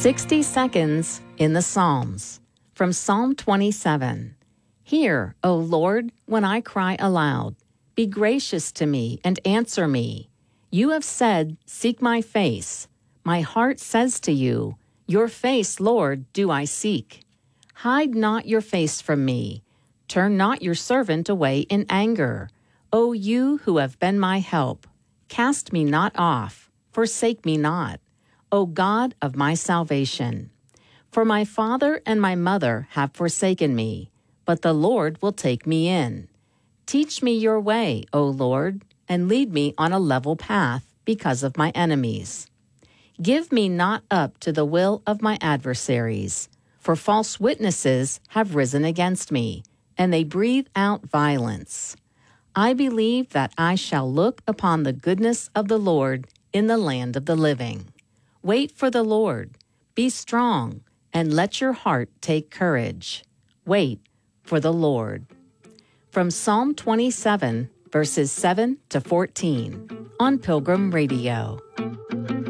60 Seconds in the Psalms. From Psalm 27. Hear, O Lord, when I cry aloud. Be gracious to me and answer me. You have said, seek my face. My heart says to you, your face, Lord, do I seek. Hide not your face from me. Turn not your servant away in anger. O you who have been my help, cast me not off, forsake me not, O God of my salvation. For my father and my mother have forsaken me, but the Lord will take me in. Teach me your way, O Lord, and lead me on a level path because of my enemies. Give me not up to the will of my adversaries, for false witnesses have risen against me, and they breathe out violence. I believe that I shall look upon the goodness of the Lord in the land of the living. Wait for the Lord. Be strong, and let your heart take courage. Wait for the Lord. From Psalm 27, verses 7 to 14, on Pilgrim Radio.